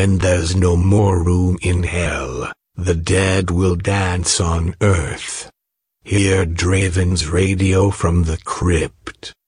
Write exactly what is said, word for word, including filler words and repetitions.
when there's no more room in hell, the dead will dance on earth. Hear Draven's radio from the crypt.